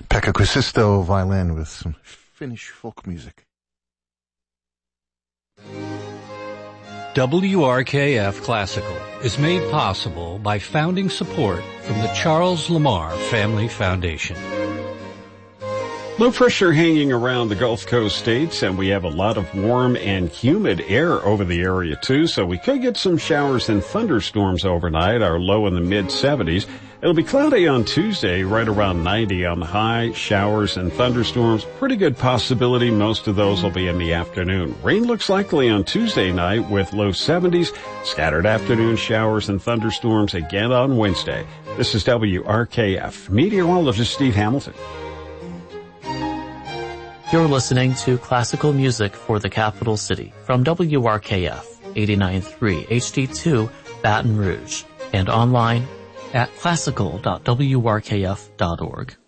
Pekka Kuusisto violin with some Finnish folk music. WRKF Classical is made possible by founding support from the Charles Lamar Family Foundation. Low pressure hanging around the Gulf Coast states, and we have a lot of warm and humid air over the area too, so we could get some showers and thunderstorms overnight, our low in the mid-70s. It'll be cloudy on Tuesday, right around 90 on the high, showers and thunderstorms. Pretty good possibility most of those will be in the afternoon. Rain looks likely on Tuesday night with low 70s, scattered afternoon showers and thunderstorms again on Wednesday. This is WRKF meteorologist Steve Hamilton. You're listening to classical music for the capital city from WRKF 89.3 HD2 Baton Rouge and online at classical.wrkf.org.